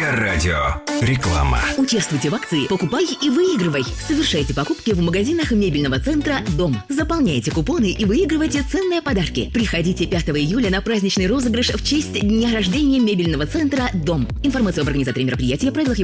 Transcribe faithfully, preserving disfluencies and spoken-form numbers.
Авторадио. Реклама. Участвуйте в акции «Покупай и выигрывай». Совершайте покупки в магазинах мебельного центра «Дом». Заполняйте купоны и выигрывайте ценные подарки. Приходите пятого июля на праздничный розыгрыш в честь дня рождения мебельного центра «Дом». Информацию об организаторе мероприятия, правилах его